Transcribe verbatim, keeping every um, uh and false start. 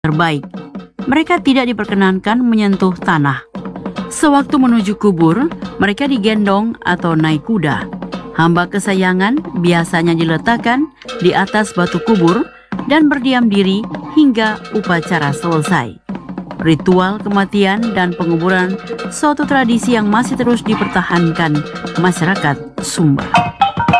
terbaik. Mereka tidak diperkenankan menyentuh tanah. Sewaktu menuju kubur, mereka digendong atau naik kuda. Hamba kesayangan biasanya diletakkan di atas batu kubur dan berdiam diri hingga upacara selesai. Ritual kematian dan penguburan suatu tradisi yang masih terus dipertahankan masyarakat Sumba.